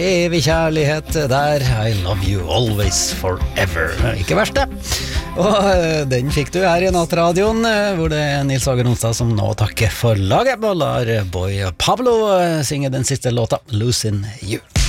Evig kjærlighet der, I love you always forever. Ikke verst det. Og den fikk du her i Nattradioen, hvor det er Nils Hagen Onsdag som nå takker for laget og lar Boy Pablo synge den siste låta, Losing You.